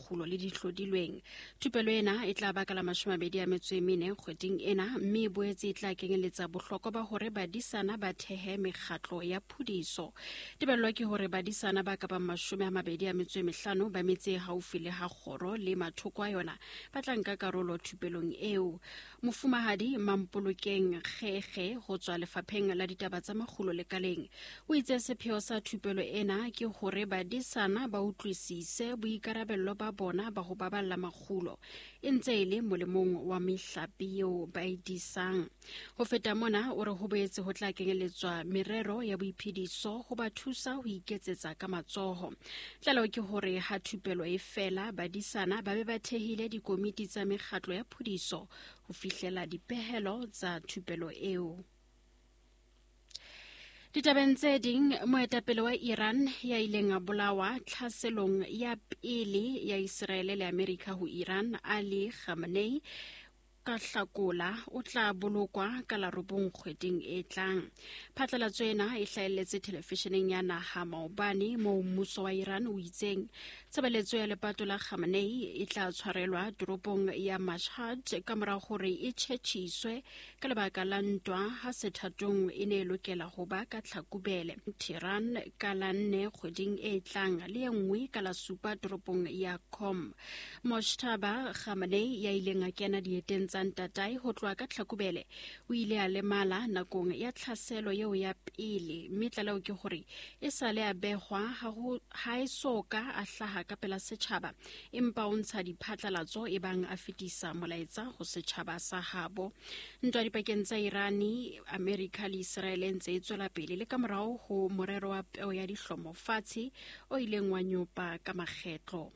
makgulo le dihlodilweng. Thupelo ena e tla ba ka la 24 kgweding ena, mme boetse e tla kenyeletsa bohlokwa ba hore badisana ba thehe mekgatlo ya phodiso. Tebellwa ke hore badisana ba ka ba 25 ba metse haufi le ha kgoro le mathoko a yona ba tla nka karolo thupelong eo. Mofumahadi Mampolokeng Kgege ho tswa lefapheng la ditaba tsa makgulo lekaleng o itse sepheo sa thupelo ena ke hore badisana ba utlwisise boikarabello ba bona ba ho baballa makgulo e ntse e le molemong wa mehlape eo ba e disang. Ho feta mona o re ho boetse ho tla kenyeletswa merero ya boiphediso ho ba thusa ho iketsetsa ka matsoho. Tlalo ke hore ha thupelo e fela, badisana ba be ba thehile dikomiti tsa mekgatlo ya phodiso ho fihlela dipehelo tsa thupelo eo. Ditabeng tse ding, moetapele wa Iran ya ileng a bolawa tlhaselong ya pele ya Israele le Amerika ho Iran, Ali Khamenei, ka Hlakola o tla bolokwa ka la 9 kgweding e tlang. Phatlalatso ena e hlaheletse telefisheneng ya naha maobane moo mmuso wa Iran o itseng tshebeletso ya lepato la Khamenei e tla tshwarelwa toropong ya Mashhad ka mora hore e tjhetjhiswe ka lebaka la ntwa ha sethatong e ne e lokela ho ba ka Tlhakubele. Tehran ka la 4 kgweding e tlang le enngwe ka la 7 toropong ya Qom. Mojtaba Khamenei ya ileng a kena dieteng tsa ntatae ho tloha ka Tlhakubele o ile a lemala nakong ya tlhaselo eo ya pele, mme tlaleo ke hore e sale a behwa ha e soka a hlaha ka pela setjhaba, empa o ntsha diphatlalatso e bang a fetisa molaetsa ho setjhaba sa habo. Ntwa dipakeng tsa Irani, Amerika le Israele ntse e tswela pele le ka morao ho morero wa peo ya dihlomo fatshe o ileng wa nyopa ka makgetlo.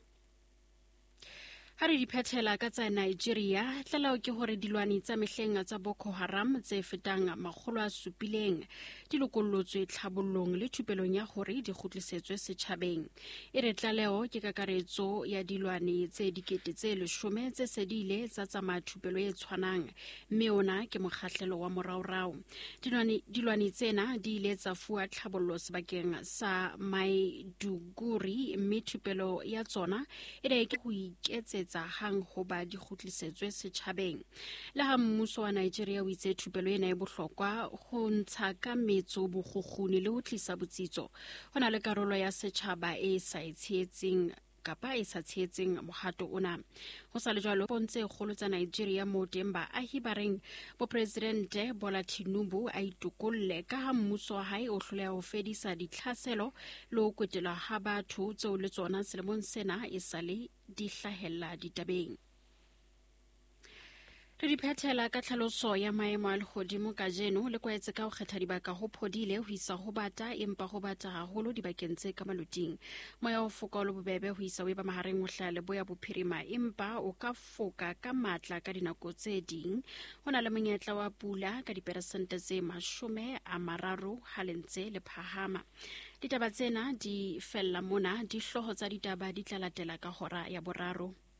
Ha re diphethela ka tsa Nigeria, tlalao ke hore dilwani tsa mehleng tsa Boko Haram tse fetang 700 di lokollotswe tlhabollong le thupelong ya hore di kgutlisetswe setjhabeng. E re tlaleo ke kakaretso ya dilwani tse 10,000 tse se di ile tsa tsamaya thupelo e tshwanang, mme ona ke mokgahlelo wa moraorao. Dilwani tsena di ile tsa fuwa tlhabollo sebakeng sa Maiduguri, mme thupelo ya tsona e ne ke ho iketsetsa hang ho ba di kgutlisetswe setjhabeng. Le ha mmuso wa Nigeria o itse thupelo ena e bohlokwa ho ntsha ka metso bokgukguni le ho tlisa botsitso, ho na le karolo ya setjhaba e sa itshietseng kapa e sa tshehetseng mohato ona. Ho sa le jwalo, pontse kgolo tsa Nigeria moo teng baahi ba reng Bopresidente Bola Tinubu a itokolle ka ha mmuso wa hae o hloleha ho fedisa ditlhaselo le ho kwetelwa ha batho tseo le tsona selemong sena e sale di hlahella ditabeng. Re diphethela ka tlhaloso ya maemo a lehodimo kajeno le kwaetse ka ho kgetha dibaka ho phodile ho isa ho bata, empa ho bata haholo dibakeng tse ka maloting. Moya o foka o le bobebe ho isa o eba mahareng ho hlaha Leboya Bophirima, empa o ka foka ka matla ka dinako tse ding. Ho na le monyetla wa pula ka diperesente tse 30 ha le ntse le phahama. Ditaba tsena di fella mona, dihloho tsa ditaba di tla latela ka hora ya 3.